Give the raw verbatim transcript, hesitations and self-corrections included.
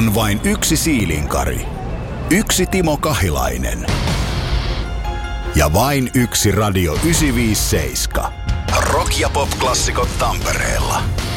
On vain yksi Siilinkari. Yksi Timo Kahilainen. Ja vain yksi Radio yhdeksänsataaviisikymmentäseitsemän. Rock- ja pop-klassikot Tampereella.